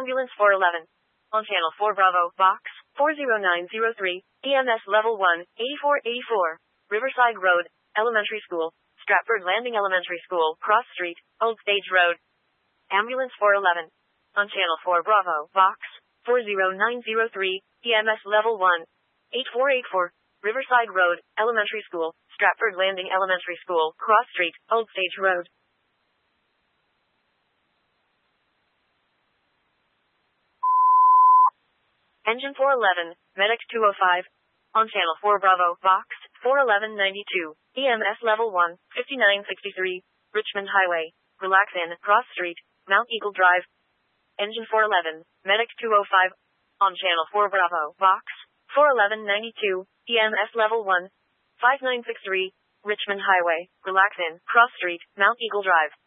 Ambulance 411. On Channel 4 Bravo, Box 40903, EMS Level 1, 8484. Riverside Road, Elementary School, Stratford Landing Elementary School, Cross Street, Old Stage Road. Ambulance 411. On Channel 4 Bravo, Box 40903, EMS Level 1, 8484. Riverside Road, Elementary School, Stratford Landing Elementary School, Cross Street, Old Stage Road. Engine 411, Medic 205. On Channel 4 Bravo, Box 41192, EMS Level 1, 5963, Richmond Highway, Relax Inn, Cross Street, Mount Eagle Drive. Engine 411, Medic 205. On Channel 4 Bravo, Box 41192, EMS Level 1, 5963, Richmond Highway, Relax Inn, Cross Street, Mount Eagle Drive.